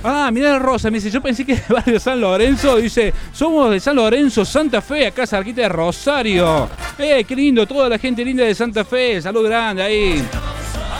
Ah, mirá Rosa, me dice, yo pensé que era el barrio San Lorenzo. Dice, somos de San Lorenzo, Santa Fe, acá cerquita de Rosario. Qué lindo, toda la gente linda de Santa Fe. Salud grande ahí.